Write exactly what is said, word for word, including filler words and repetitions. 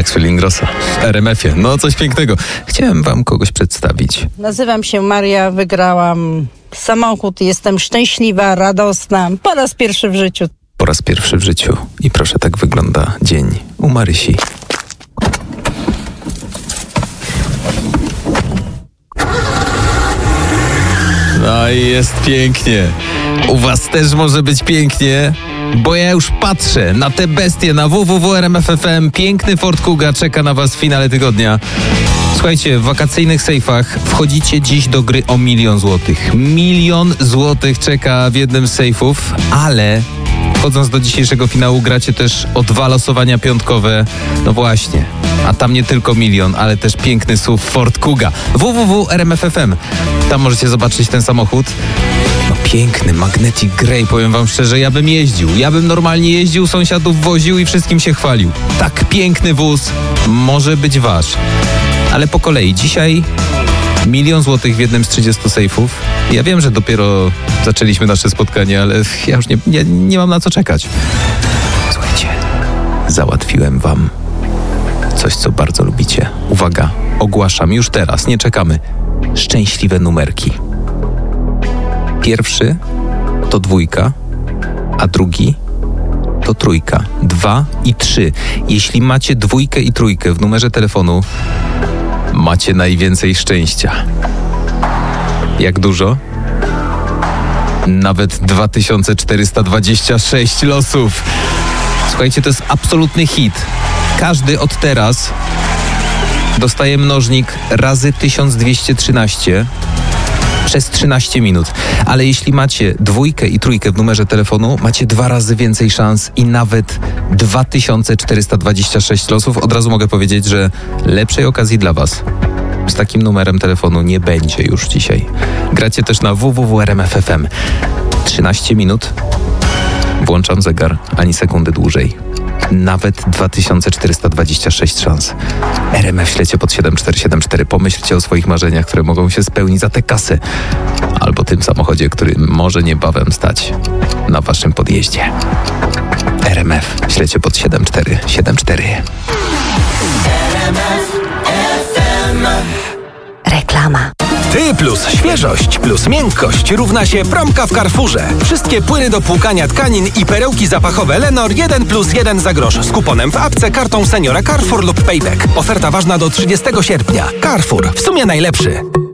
Axel Ingrosso w R M F ie. No coś pięknego. Chciałem wam kogoś przedstawić. Nazywam się Maria, wygrałam samochód, jestem szczęśliwa, radosna. Po raz pierwszy w życiu. Po raz pierwszy w życiu. I proszę, tak wygląda dzień u Marysi. No i jest pięknie. U was też może być pięknie, bo ja już patrzę na te bestie na w w w kropka r m f kropka f m. Piękny Ford Kuga czeka na was w finale tygodnia. Słuchajcie, w wakacyjnych sejfach wchodzicie dziś do gry o milion złotych. Milion złotych czeka w jednym z sejfów, ale wchodząc do dzisiejszego finału gracie też o dwa losowania piątkowe. No właśnie, a tam nie tylko milion, ale też piękny S U V Ford Kuga. w w w kropka r m f kropka f m. Tam możecie zobaczyć ten samochód. No piękny, Magnetic Grey, powiem wam szczerze, ja bym jeździł. Ja bym normalnie jeździł, sąsiadów woził i wszystkim się chwalił. Tak piękny wóz może być wasz. Ale po kolei, dzisiaj milion złotych w jednym z trzydziestu sejfów. Ja wiem, że dopiero zaczęliśmy nasze spotkanie, ale ja już nie, nie, nie mam na co czekać. Słuchajcie, załatwiłem wam coś, co bardzo lubicie. Uwaga, ogłaszam już teraz, nie czekamy. Szczęśliwe numerki. Pierwszy to dwójka, a drugi to trójka. Dwa i trzy. Jeśli macie dwójkę i trójkę w numerze telefonu, macie najwięcej szczęścia. Jak dużo? Nawet dwa tysiące czterysta dwadzieścia sześć losów. Słuchajcie, to jest absolutny hit. Każdy od teraz dostaje mnożnik razy tysiąc dwieście trzynaście przez trzynaście minut. Ale jeśli macie dwójkę i trójkę w numerze telefonu, macie dwa razy więcej szans i nawet dwa tysiące czterysta dwadzieścia sześć losów. Od razu mogę powiedzieć, że lepszej okazji dla was z takim numerem telefonu nie będzie już dzisiaj. Gracie też na w w w kropka r m f kropka f m. trzynaście minut. Włączam zegar, ani sekundy dłużej. Nawet dwa tysiące czterysta dwadzieścia sześć szans. R M F ślecie pod siedem cztery siedem cztery. Pomyślcie o swoich marzeniach, które mogą się spełnić za tę kasę. Albo tym samochodzie, który może niebawem stać na waszym podjeździe. R M F ślecie pod siedem cztery siedem cztery. Reklama. Ty plus świeżość plus miękkość równa się promka w Carrefourze. Wszystkie płyny do płukania tkanin i perełki zapachowe Lenor jeden plus jeden za grosz z kuponem w apce, kartą seniora Carrefour lub Payback. Oferta ważna do trzydziestego sierpnia. Carrefour, w sumie najlepszy.